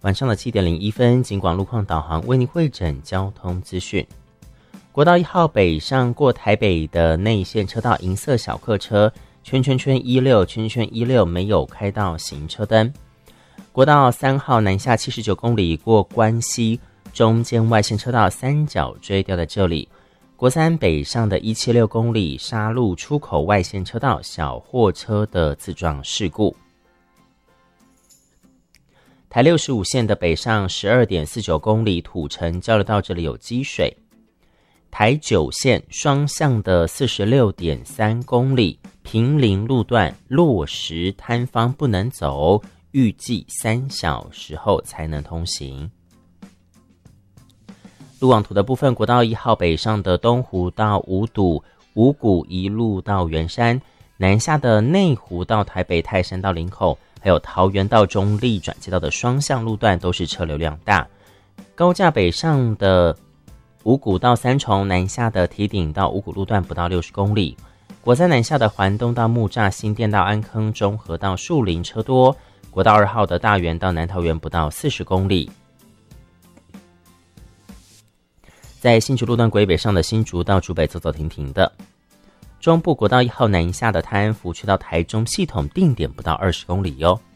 晚上的7点01分，警广路况导航为您汇整交通资讯。国道1号北上过台北的内线车道，银色小客车16没有开到行车灯。国道3号南下79公里过关西中间外线车道三角锥掉在这里。国3北上的176公里沙鹿出口外线车道小货车的自撞事故。台65线的北上 12.49 公里土城交流道这里有积水。台9线双向的 46.3 公里平林路段落石摊方不能走，预计3小时后才能通行。路网图的部分，国道1号北上的东湖到五堵，五股一路到圆山，南下的内湖到台北泰山到林口，还有桃园到中立转接道的双向路段都是车流量大。高架北上的五股到三重，南下的堤顶到五股路段不到60公里。国3南下的环东到木栅，新店到安坑，中和到树林车多。国道2号的大园到南桃园不到40公里。在新竹路段轨北上的新竹到竹北走走停停的。中部国道1号南下的泰安福去到台中系统定点不到20公里哟。